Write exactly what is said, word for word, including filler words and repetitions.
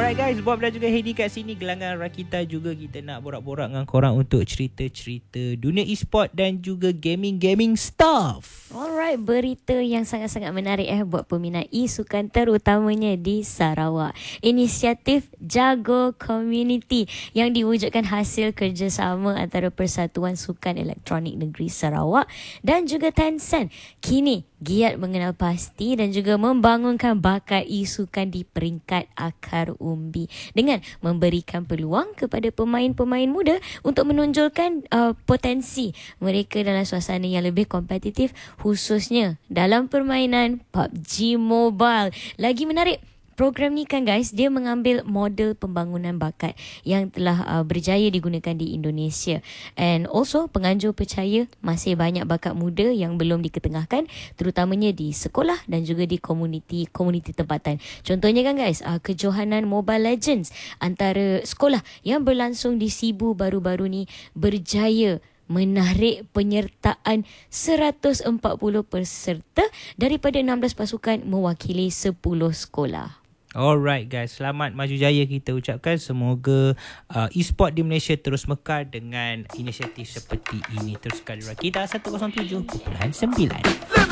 Alright guys, Bob dan juga Heidi kat sini. Gelangan Rakita juga kita nak borak-borak dengan korang untuk cerita-cerita dunia e-sport dan juga gaming-gaming stuff. Alright, berita yang sangat-sangat menarik eh buat peminat e-sukan terutamanya di Sarawak. Inisiatif Jago Community yang diwujudkan hasil kerjasama antara Persatuan Sukan Elektronik Negeri Sarawak dan juga Tencent kini giat mengenal pasti dan juga membangunkan bakat e-sukan di peringkat akar umbi dengan memberikan peluang kepada pemain-pemain muda untuk menonjolkan uh, potensi mereka dalam suasana yang lebih kompetitif, khususnya dalam permainan P U B G Mobile. Lagi menarik, program ni kan guys, dia mengambil model pembangunan bakat yang telah uh, berjaya digunakan di Indonesia. And also penganjur percaya masih banyak bakat muda yang belum diketengahkan, terutamanya di sekolah dan juga di komuniti-komuniti tempatan. Contohnya kan guys, uh, kejohanan Mobile Legends antara sekolah yang berlangsung di Sibu baru-baru ni berjaya menarik penyertaan seratus empat puluh peserta daripada enam belas pasukan mewakili sepuluh sekolah. Alright guys, selamat maju jaya kita ucapkan. Semoga uh, e-sport di Malaysia terus mekar dengan inisiatif seperti ini. Teruskan Rakita seratus tujuh perpuluhan sembilan.